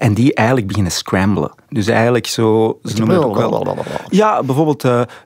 En die eigenlijk beginnen scramblen. Dus eigenlijk zo... Ze noemen het ook wel... Ja, bijvoorbeeld...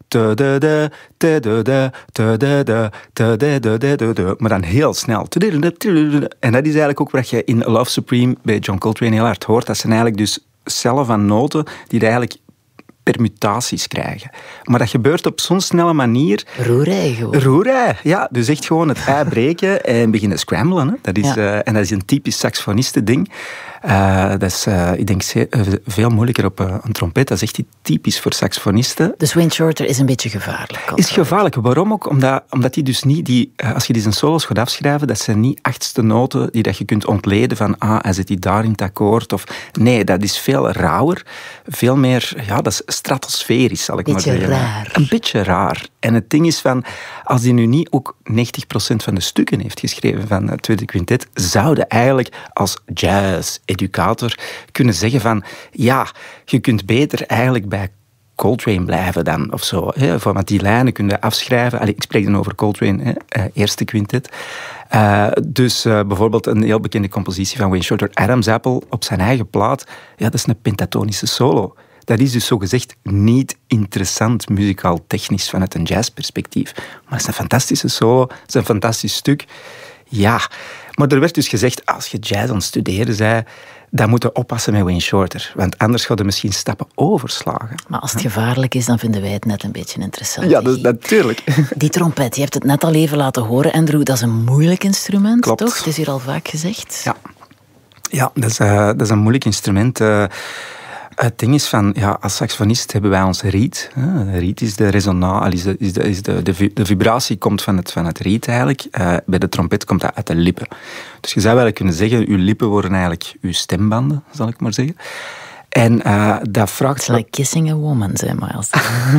Maar dan heel snel. En dat is eigenlijk ook wat je in Love Supreme bij John Coltrane heel hard hoort. Dat zijn eigenlijk dus cellen van noten die eigenlijk permutaties krijgen. Maar dat gebeurt op zo'n snelle manier... Roerij gewoon. Roerij, ja. Dus echt gewoon het ei breken en beginnen scramblen. Hè. Dat is, en dat is een typisch saxofonisten-ding. Dat is, ik denk, veel moeilijker op een trompet. Dat is echt typisch voor saxofonisten. Dus Wayne Shorter is een beetje gevaarlijk. Is gevaarlijk. Waarom ook? Omdat hij dus niet... als je die zijn solos gaat afschrijven, dat zijn niet achtste noten die dat je kunt ontleden van hij zit die daar in het akkoord. Of, nee, dat is veel rauwer. Veel meer... Ja, dat is stratosferisch, zal ik maar zeggen. Raar. Een beetje raar. En het ding is van... Als hij nu niet ook 90% van de stukken heeft geschreven van het tweede quintet, zouden eigenlijk als jazz-educator kunnen zeggen van... Ja, je kunt beter eigenlijk bij Coltrane blijven dan, of zo. Want die lijnen kun je afschrijven. Ik spreek dan over Coltrane, eerste quintet. Dus bijvoorbeeld een heel bekende compositie van Wayne Shorter, Adam's Apple, op zijn eigen plaat. Ja, dat is een pentatonische solo. Dat is dus zogezegd niet interessant muzikaal-technisch vanuit een jazzperspectief. Maar het is een fantastische solo, het is een fantastisch stuk. Ja, maar er werd dus gezegd, als je jazz aan het studeren bent, dan moet je oppassen met Wayne Shorter. Want anders ga je misschien stappen overslagen. Maar als het gevaarlijk is, dan vinden wij het net een beetje interessant. Ja, natuurlijk. Die trompet, je hebt het net al even laten horen, Andrew. Dat is een moeilijk instrument, Klopt. toch? Het is hier al vaak gezegd. Ja, dat is een moeilijk instrument. Het ding is van, als saxofonist hebben wij ons riet. Riet is de resonance, de vibratie komt van het riet eigenlijk. Bij de trompet komt dat uit de lippen. Dus je zou eigenlijk kunnen zeggen, uw lippen worden eigenlijk uw stembanden, zal ik maar zeggen. En dat vraagt... It's like kissing a woman, zei Miles.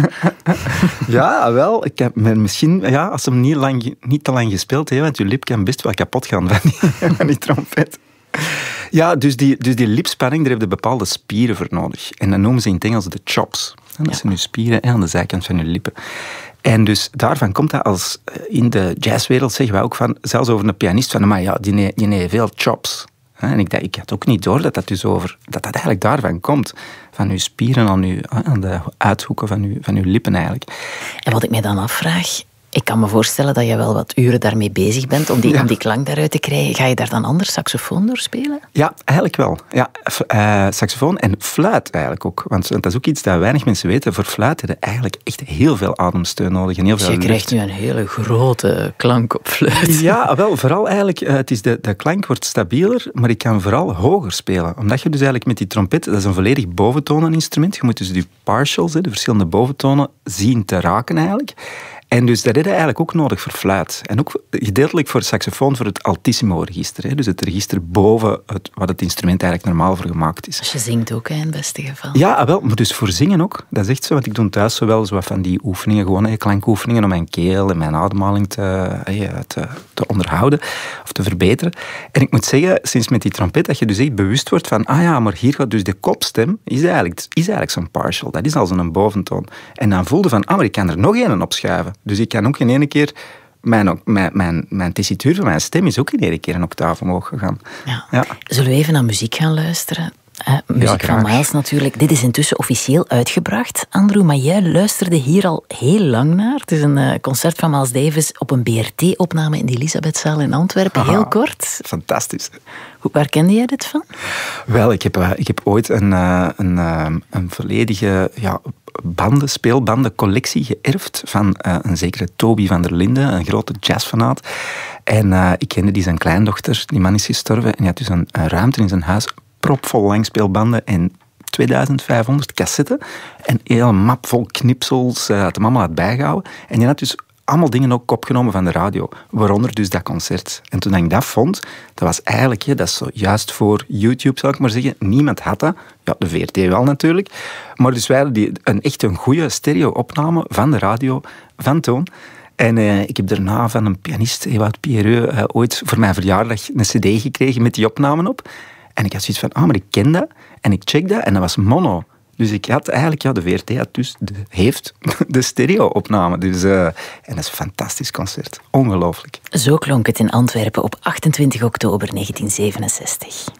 Ja, wel. Ik heb misschien, als ze hem niet te lang gespeeld heeft, want je lip kan best wel kapot gaan van die trompet. Ja, dus die lipspanning, daar heb je bepaalde spieren voor nodig. En dat noemen ze in het Engels de chops. Dat zijn je spieren aan de zijkant van je lippen. En dus daarvan komt dat als... In de jazzwereld zeggen wij ook van... Zelfs over een pianist van... Maar ja, die heeft veel chops. En ik had ook niet door dat eigenlijk daarvan komt. Van uw spieren aan de uithoeken van uw lippen eigenlijk. En wat ik mij dan afvraag... Ik kan me voorstellen dat je wel wat uren daarmee bezig bent om die klank daaruit te krijgen. Ga je daar dan anders saxofoon door spelen? Ja, eigenlijk wel. Ja, saxofoon en fluit eigenlijk ook. Want dat is ook iets dat weinig mensen weten. Voor fluit heb je eigenlijk echt heel veel ademsteun nodig. En heel veel lucht. Krijgt nu een hele grote klank op fluit. Ja, wel, vooral eigenlijk, het is de klank wordt stabieler, maar ik kan vooral hoger spelen. Omdat je dus eigenlijk met die trompet, dat is een volledig boventoneninstrument. Je moet dus die partials, de verschillende boventonen, zien te raken eigenlijk. En dus dat heb je eigenlijk ook nodig voor fluit. En ook gedeeltelijk voor saxofoon, voor het altissimo-register. Dus het register boven wat het instrument eigenlijk normaal voor gemaakt is. Als je zingt ook, in het beste geval. Ja, wel, maar dus voor zingen ook. Dat is echt zo, want ik doe thuis zowel zo wat van die oefeningen, gewoon klankoefeningen om mijn keel en mijn ademhaling te onderhouden of te verbeteren. En ik moet zeggen, sinds met die trompet, dat je dus echt bewust wordt van, maar hier gaat dus de kopstem, is eigenlijk zo'n partial. Dat is al zo'n boventoon. En dan voelde van, maar ik kan er nog één opschuiven. Dus ik kan ook in één keer... Mijn tessituur van mijn stem is ook in één keer een octaaf omhoog gegaan. Ja. Zullen we even naar muziek gaan luisteren? Muziek van Miles natuurlijk. Dit is intussen officieel uitgebracht, Andrew, maar jij luisterde hier al heel lang naar. Het is een concert van Miles Davis op een BRT-opname in de Elisabethzaal in Antwerpen. Heel kort. Fantastisch. Waar kende jij dit van? Wel, ik heb ooit een volledige speelbandencollectie geërfd van een zekere Toby van der Linden, een grote jazzfanaat. En ik kende die zijn kleindochter, die man is gestorven, en hij had dus een ruimte in zijn huis propvol langspeelbanden en 2500 cassetten en een hele map vol knipsels, had hem allemaal bijgehouden. En die had dus allemaal dingen ook opgenomen van de radio, waaronder dus dat concert. En toen ik dat vond, dat was eigenlijk, dat is zo juist voor YouTube, zal ik maar zeggen, niemand had dat. Ja, de VRT wel natuurlijk. Maar dus wij hadden echt een goede stereo-opname van de radio, van toen. En ik heb daarna van een pianist, Ewout Pierreux, ooit voor mijn verjaardag een cd gekregen met die opnamen op. En ik had zoiets van, maar ik ken dat. En ik check dat en dat was mono. Dus ik had eigenlijk, de VRT heeft de stereo-opname. Dus, en dat is een fantastisch concert. Ongelooflijk. Zo klonk het in Antwerpen op 28 oktober 1967.